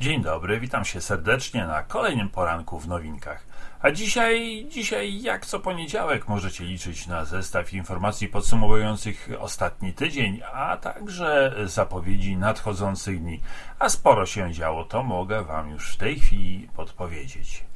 Dzień dobry, witam się serdecznie na kolejnym poranku w nowinkach. A dzisiaj jak co poniedziałek możecie liczyć na zestaw informacji podsumowujących ostatni tydzień, a także zapowiedzi nadchodzących dni. A sporo się działo, to mogę Wam już w tej chwili podpowiedzieć.